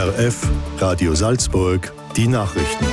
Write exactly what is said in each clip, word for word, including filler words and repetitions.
R F, Radio Salzburg, die Nachrichten.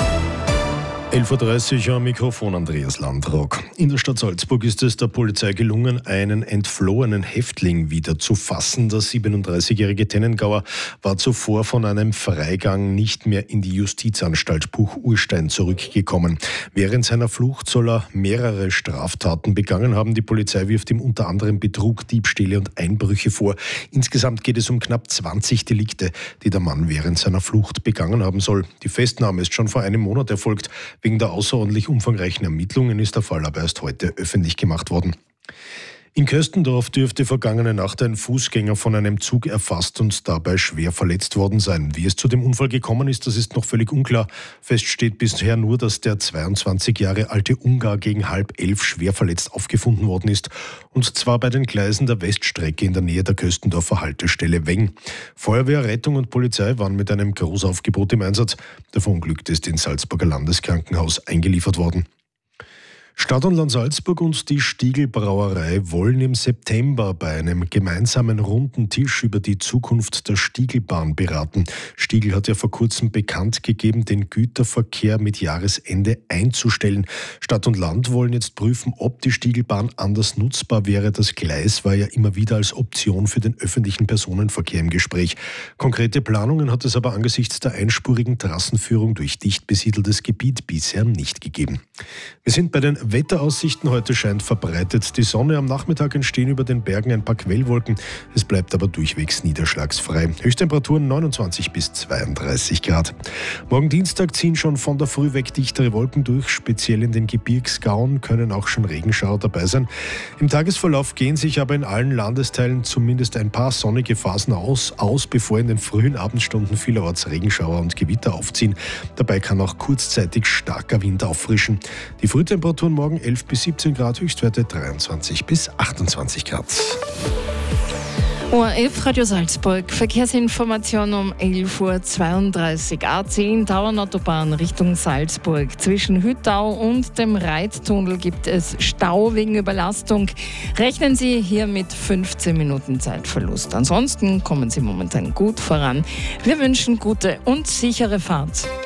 elf Uhr dreißig am Mikrofon Andreas Landrock. In der Stadt Salzburg ist es der Polizei gelungen, einen entflohenen Häftling wieder zu fassen. Der siebenunddreißigjährige Tennengauer war zuvor von einem Freigang nicht mehr in die Justizanstalt Buch-Urstein zurückgekommen. Während seiner Flucht soll er mehrere Straftaten begangen haben. Die Polizei wirft ihm unter anderem Betrug, Diebstähle und Einbrüche vor. Insgesamt geht es um knapp zwanzig Delikte, die der Mann während seiner Flucht begangen haben soll. Die Festnahme ist schon vor einem Monat erfolgt. Wegen der außerordentlich umfangreichen Ermittlungen ist der Fall aber erst heute öffentlich gemacht worden. In Köstendorf dürfte vergangene Nacht ein Fußgänger von einem Zug erfasst und dabei schwer verletzt worden sein. Wie es zu dem Unfall gekommen ist, das ist noch völlig unklar. Fest steht bisher nur, dass der zweiundzwanzig Jahre alte Ungar gegen halb elf schwer verletzt aufgefunden worden ist. Und zwar bei den Gleisen der Weststrecke in der Nähe der Köstendorfer Haltestelle Weng. Feuerwehr, Rettung und Polizei waren mit einem Großaufgebot im Einsatz. Der Verunglückte ist ins Salzburger Landeskrankenhaus eingeliefert worden. Stadt und Land Salzburg und die Stiegl Brauerei wollen im September bei einem gemeinsamen runden Tisch über die Zukunft der Stieglbahn beraten. Stiegl hat ja vor kurzem bekannt gegeben, den Güterverkehr mit Jahresende einzustellen. Stadt und Land wollen jetzt prüfen, ob die Stieglbahn anders nutzbar wäre. Das Gleis war ja immer wieder als Option für den öffentlichen Personenverkehr im Gespräch. Konkrete Planungen hat es aber angesichts der einspurigen Trassenführung durch dicht besiedeltes Gebiet bisher nicht gegeben. Wir sind bei den Wetteraussichten. Heute scheint verbreitet die Sonne. Am Nachmittag entstehen über den Bergen ein paar Quellwolken. Es bleibt aber durchwegs niederschlagsfrei. Höchsttemperaturen neunundzwanzig bis zweiunddreißig Grad. Morgen Dienstag ziehen schon von der Früh weg dichtere Wolken durch. Speziell in den Gebirgsgauen können auch schon Regenschauer dabei sein. Im Tagesverlauf gehen sich aber in allen Landesteilen zumindest ein paar sonnige Phasen aus, aus bevor in den frühen Abendstunden vielerorts Regenschauer und Gewitter aufziehen. Dabei kann auch kurzzeitig starker Wind auffrischen. Die Frühtemperaturen morgen elf bis siebzehn Grad, Höchstwerte dreiundzwanzig bis achtundzwanzig Grad. O R F Radio Salzburg, Verkehrsinformation um elf Uhr zweiunddreißig. A zehn Tauernautobahn Richtung Salzburg. Zwischen Hüttau und dem Reittunnel gibt es Stau wegen Überlastung. Rechnen Sie hier mit fünfzehn Minuten Zeitverlust. Ansonsten kommen Sie momentan gut voran. Wir wünschen gute und sichere Fahrt.